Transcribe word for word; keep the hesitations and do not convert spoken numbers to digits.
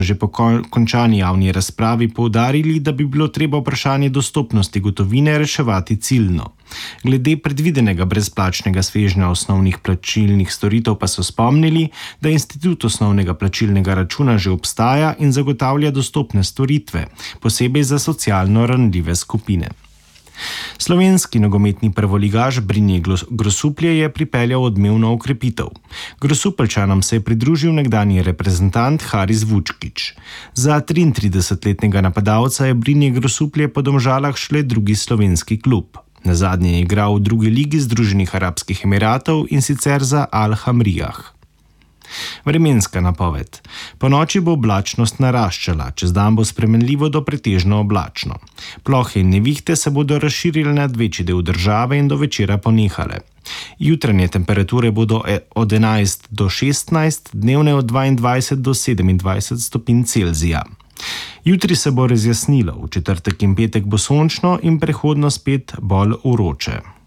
že po končani javni razpravi poudarili, da bi bilo treba vprašanje dostopnosti gotovine reševati ciljno. Glede predvidenega brezplačnega svežnja osnovnih plačilnih storitev pa so spomnili, da institut osnovnega plačilnega računa že obstaja in zagotavlja dostopne storitve, posebej za socialno ranljive skupine. Slovenski nogometni prvoligaš Brinje Grosuplje je pripeljal odmevno okrepitev. Grosupeljčanom se je pridružil nekdanji reprezentant Haris Vučkić. Za triintridesetletnega napadalca je Brinje Grosuplje po Domžalah šele drugi slovenski klub. Nazadnje je igral v drugi ligi Združenih arabskih emiratov in sicer za Al Hamrijah. Vremenska napoved. Po noči bo oblačnost naraščala, čez dan bo spremenljivo do pretežno oblačno. Plohe in nevihte se bodo razširile nad večji del države in do večera ponehale. Jutranje temperature bodo od enajst do šestnajst, dnevne od dvaindvajset do sedemindvajset stopinj Celzija. Jutri se bo razjasnilo, v četrtek in petek bo sončno in prehodno spet bolj vroče.